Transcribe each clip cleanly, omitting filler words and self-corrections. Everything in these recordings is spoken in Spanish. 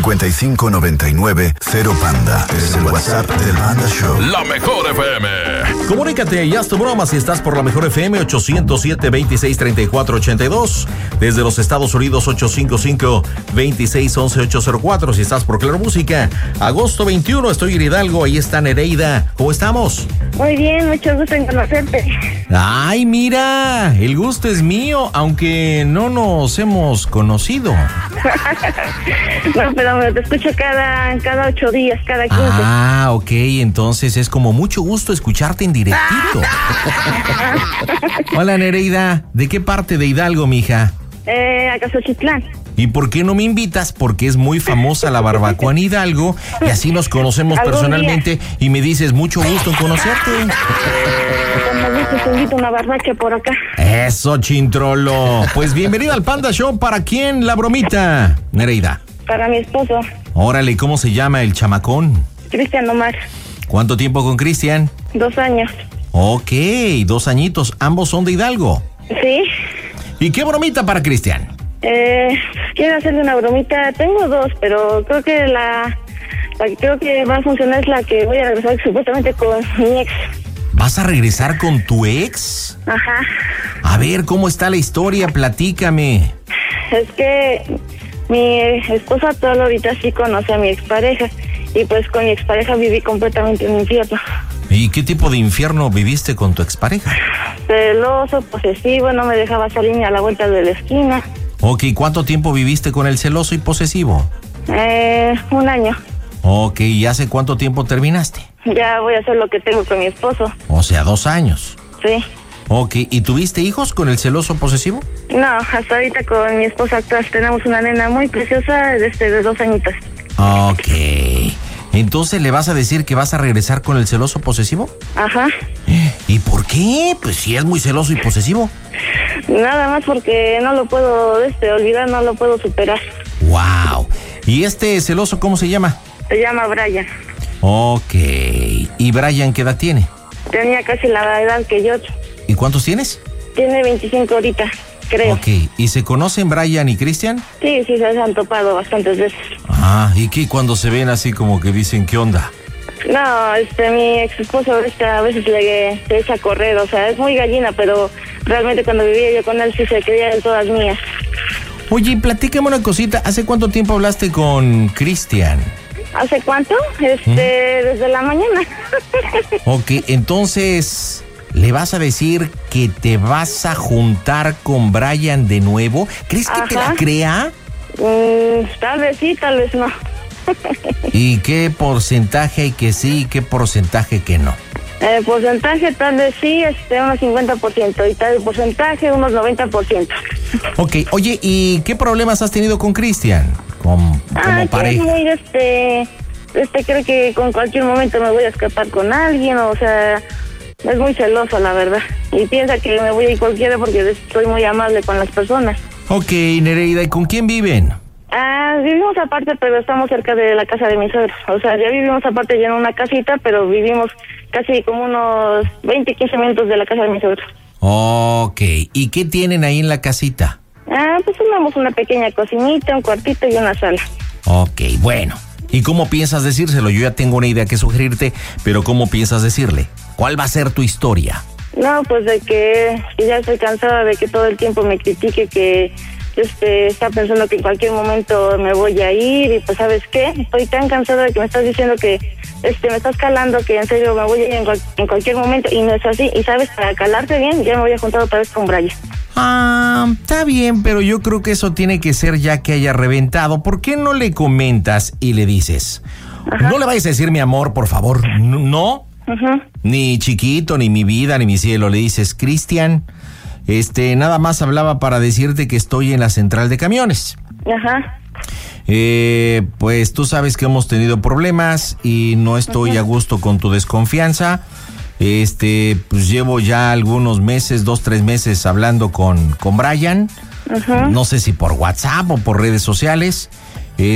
5599 Panda. Es el WhatsApp del Panda Show. La Mejor FM. Comunícate y haz tu broma si estás por la Mejor FM 807-2634-82. Desde los Estados Unidos 855-2611-804. Si estás por Claro Música. Agosto 21, estoy en Hidalgo. Ahí está Nereida. ¿Cómo estamos? Muy bien, mucho gusto en conocerte. Ay, mira, el gusto es mío, aunque no nos hemos conocido. No, pero te escucho cada 8 días, cada 15. Ah, ok, entonces es como mucho gusto escucharte en directito. Hola, Nereida, ¿de qué parte de Hidalgo, mija? Acá Xochitlán. ¿Y por qué no me invitas? Porque es muy famosa la barbacoa en Hidalgo y así nos conocemos personalmente y me dices mucho gusto en conocerte. Como dices, te invito una barbacha por acá. Eso, chintrolo. Pues bienvenido al Panda Show. ¿Para quién la bromita, Nereida? Para mi esposo. Órale, ¿cómo se llama el chamacón? Cristian Omar. ¿Cuánto tiempo con Cristian? 2 años. Ok, 2 añitos. ¿Ambos son de Hidalgo? Sí. ¿Y qué bromita para Cristian? Quiero hacerle una bromita. Tengo 2, pero creo que la que creo que va a funcionar es la que voy a regresar supuestamente con mi ex. ¿Vas a regresar con tu ex? Ajá. A ver, ¿cómo está la historia? Platícame. Es que mi esposa actual ahorita sí conoce a mi expareja. Y pues con mi expareja viví completamente un infierno. ¿Y qué tipo de infierno viviste con tu expareja? Celoso, posesivo, no me dejaba salir ni a la vuelta de la esquina. Ok, ¿cuánto tiempo viviste con el celoso y posesivo? 1 año. Ok, ¿y hace cuánto tiempo terminaste? Ya voy a hacer lo que tengo con mi esposo. O sea, 2 años. Sí. Ok, ¿y tuviste hijos con el celoso posesivo? No, hasta ahorita con mi esposa actual tenemos una nena muy preciosa de 2 añitos. Ok. Entonces, ¿le vas a decir que vas a regresar con el celoso posesivo? Ajá. ¿Y por qué? Pues si es muy celoso y posesivo. Nada más porque no lo puedo olvidar, no lo puedo superar. Wow. ¿Y este celoso cómo se llama? Se llama Brian. Ok. ¿Y Brian qué edad tiene? Tenía casi la edad que yo. ¿Y cuántos tienes? Tiene 25 ahorita, creo. Ok. ¿Y se conocen Brian y Cristian? Sí, se han topado bastantes veces. Ah, ¿y qué cuando se ven así como que dicen qué onda? No, mi ex esposo a veces se echa a correr, o sea, es muy gallina, pero realmente cuando vivía yo con él sí se creía en todas mías. Oye, platícame una cosita, ¿hace cuánto tiempo hablaste con Cristian? ¿Hace cuánto? Desde la mañana. Ok, entonces, ¿le vas a decir que te vas a juntar con Brian de nuevo? ¿Crees que te la crea? Tal vez sí, tal vez no. ¿Y qué porcentaje que sí y qué porcentaje que no? Porcentaje tal vez sí, unos 50%, y tal porcentaje unos 90%. Ok, oye, ¿y qué problemas has tenido con Cristian? Como pareja. Muy creo que con cualquier momento me voy a escapar con alguien, o sea, es muy celoso, la verdad. Y piensa que me voy a ir cualquiera porque soy muy amable con las personas. Ok, Nereida, ¿y con quién viven? Vivimos aparte, pero estamos cerca de la casa de mis suegros. O sea, ya vivimos aparte ya en una casita, pero vivimos casi como unos 20, 15 minutos de la casa de mis suegros. Ok, ¿y qué tienen ahí en la casita? Pues tenemos una pequeña cocinita, un cuartito y una sala. Ok, bueno. ¿Y cómo piensas decírselo? Yo ya tengo una idea que sugerirte, pero ¿cómo piensas decirle? ¿Cuál va a ser tu historia? No, pues de que ya estoy cansada de que todo el tiempo me critique, que está pensando que en cualquier momento me voy a ir y pues ¿sabes qué? Estoy tan cansada de que me estás diciendo que me estás calando, que en serio me voy a ir en cualquier momento y no es así. Y sabes, para calarte bien ya me voy a juntar otra vez con Brian. Está bien, pero yo creo que eso tiene que ser ya que haya reventado. ¿Por qué no le comentas y le dices? Ajá. No le vayas a decir mi amor, por favor, no. Ajá. Ni chiquito, ni mi vida, ni mi cielo. Le dices, Cristian, nada más hablaba para decirte que estoy en la central de camiones. Ajá. Pues tú sabes que hemos tenido problemas y no estoy a gusto con tu desconfianza. Pues llevo ya algunos meses, 2-3 meses hablando con Brian. Ajá. No sé si por WhatsApp o por redes sociales.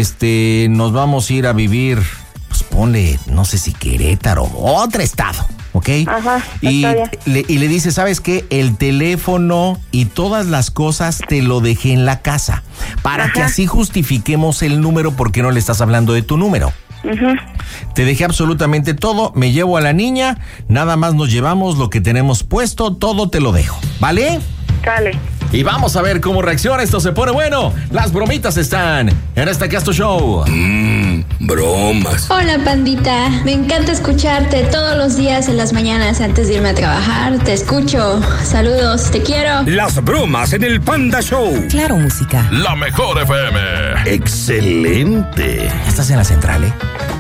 Nos vamos a ir a vivir, pues ponle, no sé si Querétaro, otro estado. ¿ok? Ajá, y está bien. le dices, ¿sabes qué? El teléfono y todas las cosas te lo dejé en la casa, para que así justifiquemos el número, porque no le estás hablando de tu número. Te dejé absolutamente todo, me llevo a la niña, nada más nos llevamos lo que tenemos puesto, todo te lo dejo, ¿vale? Dale. Y vamos a ver cómo reacciona, esto se pone bueno. Las bromitas están en este Casto Show. Bromas. Hola, pandita. Me encanta escucharte todos los días en las mañanas antes de irme a trabajar. Te escucho. Saludos, te quiero. Las bromas en el Panda Show. Claro, música. La mejor FM. Excelente. Estás en la central, ¿eh?